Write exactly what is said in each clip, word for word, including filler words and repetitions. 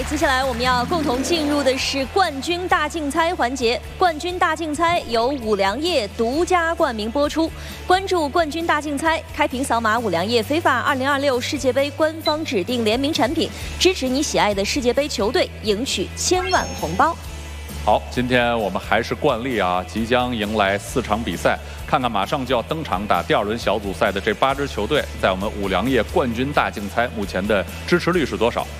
接下来我们要共同进入的是冠军大竞猜环节。冠军大竞猜由五粮液独家冠名播出。关注冠军大竞猜，开屏扫码五粮液非法二零二六世界杯官方指定联名产品，支持你喜爱的世界杯球队，赢取千万红包。 好，今天我们还是惯例啊，即将迎来四场比赛，看看马上就要登场打第二轮小组赛的这八支球队，在我们五粮液冠军大竞猜目前的支持率是多少？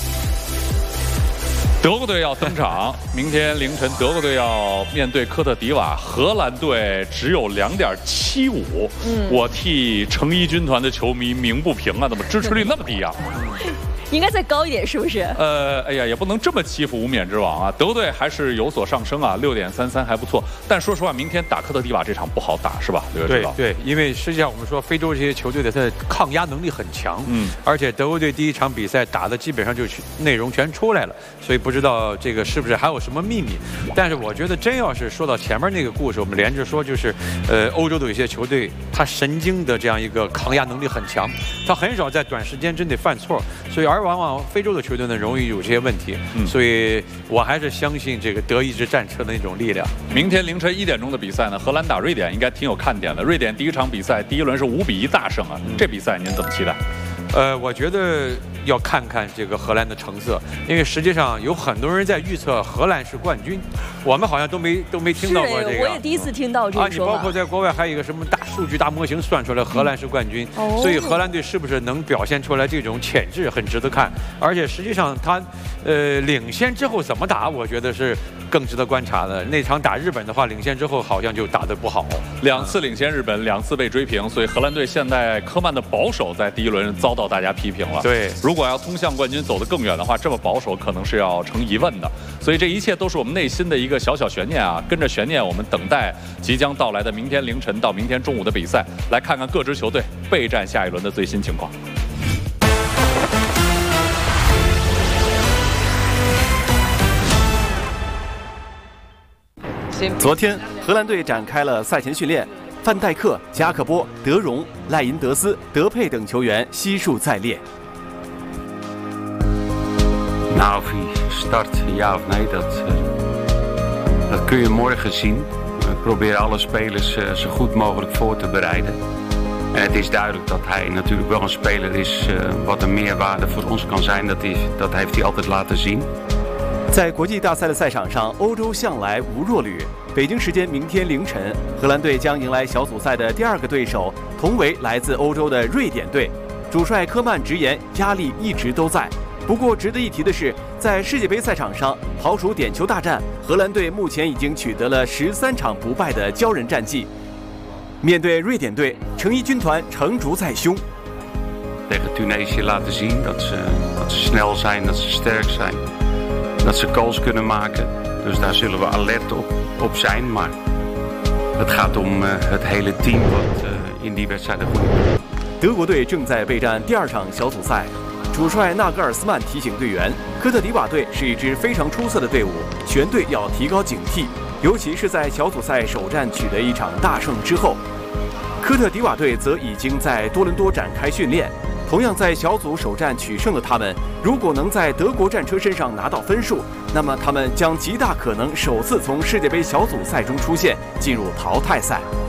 德国队要登场，明天凌晨德国队要面对科特迪瓦，荷兰队只有两点七五，嗯，我替成衣军团的球迷鸣不平啊，怎么支持率那么低啊？ 应该再高一点，是不是？ 呃，哎呀，也不能这么欺负无冕之王啊！德国队还是有所上升啊，六点三三还不错。但说实话，明天打科特迪瓦这场不好打，是吧？ 对对，因为实际上我们说非洲这些球队的它的抗压能力很强，嗯，而且德国队第一场比赛打的基本上就内容全出来了，所以不知道这个是不是还有什么秘密。但是我觉得真要是说到前面那个故事，我们连着说就是，呃，欧洲的有些球队他神经的这样一个抗压能力很强，他很少在短时间之内犯错，所以而 而往往非洲的球队呢，容易有这些问题，嗯、所以我还是相信这个德意志战车的那种力量。 明天凌晨一点钟的比赛呢，荷兰打瑞典应该挺有看点的。瑞典第一场比赛第一轮是五比一大胜啊，嗯、这比赛您怎么期待？ 呃，我觉得要看看这个荷兰的成色，因为实际上有很多人在预测荷兰是冠军，我们好像都没都没听到过这个。 我也第一次听到这个说法。 啊，你包括在国外还有一个什么大数据、大模型算出来荷兰是冠军，嗯、所以荷兰队是不是能表现出来这种潜质，很值得看。而且实际上他呃领先之后怎么打，我觉得是更值得观察的。那场打日本的话，领先之后好像就打得不好， 两次领先日本，两次被追平，所以荷兰队现在科曼的保守在第一轮遭到大家批评了。 对， 如果要通向冠军走得更远的话，这么保守可能是要成疑问的。所以这一切都是我们内心的一个小小悬念啊。跟着悬念，我们等待即将到来的明天凌晨到明天中午的比赛，来看看各支球队备战下一轮的最新情况。 昨天，荷兰队展开了赛前训练，范戴克、加克波、德容、赖因德斯、德佩等球员悉数在列。 Nou, of hij start, ja of nee, dat, dat kun je morgen zien. We proberen alle spelers zo goed mogelijk voor te bereiden. En het is duidelijk dat hij natuurlijk wel een speler is wat een meerwaarde voor ons kan zijn. Dat, is, dat heeft hij altijd laten zien. 在国际大赛的赛场上，欧洲向来无弱旅。北京时间明天凌晨，荷兰队将迎来小组赛的第二个对手，同为来自欧洲的瑞典队。主帅科曼直言，压力一直都在。 不过，值得一提的是，在世界杯赛场上，刨除点球大战，荷兰队目前已经取得了十三场不败的骄人战绩。面对瑞典队，成衣军团成竹在胸。 Tegen Tunesië laten zien dat ze dat ze snel zijn, dat ze sterk zijn, dat ze goals kunnen maken. Dus daar zullen we alert op op zijn. Maar het gaat om het hele team wat in die wedstrijden goed doet. 德国队正在备战第二场小组赛。 主帅纳格尔斯曼提醒队员，科特迪瓦队是一支非常出色的队伍，全队要提高警惕，尤其是在小组赛首战取得一场大胜之后。科特迪瓦队则已经在多伦多展开训练，同样在小组首战取胜的他们，如果能在德国战车身上拿到分数，那么他们将极大可能首次从世界杯小组赛中出现，进入淘汰赛。